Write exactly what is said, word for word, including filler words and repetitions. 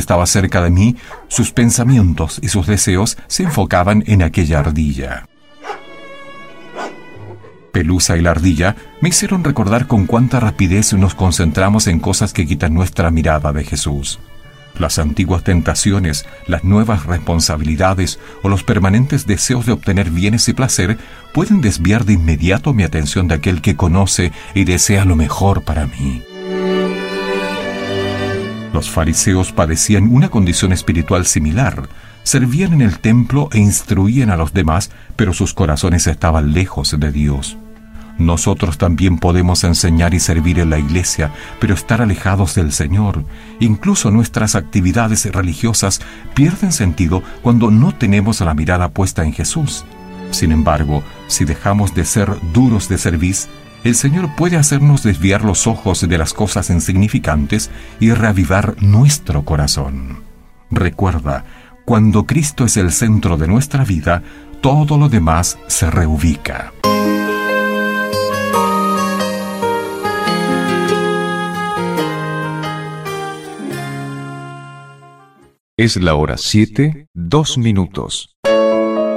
estaba cerca de mí, sus pensamientos y sus deseos se enfocaban en aquella ardilla. Pelusa y la ardilla me hicieron recordar con cuánta rapidez nos concentramos en cosas que quitan nuestra mirada de Jesús. Las antiguas tentaciones, las nuevas responsabilidades o los permanentes deseos de obtener bienes y placer pueden desviar de inmediato mi atención de aquel que conoce y desea lo mejor para mí. Los fariseos padecían una condición espiritual similar. Servían en el templo e instruían a los demás, pero sus corazones estaban lejos de Dios. Nosotros también podemos enseñar y servir en la iglesia, pero estar alejados del Señor. Incluso nuestras actividades religiosas pierden sentido cuando no tenemos la mirada puesta en Jesús. Sin embargo, si dejamos de ser duros de cerviz, el Señor puede hacernos desviar los ojos de las cosas insignificantes y reavivar nuestro corazón. Recuerda, cuando Cristo es el centro de nuestra vida, todo lo demás se reubica. Es la hora siete, dos minutos.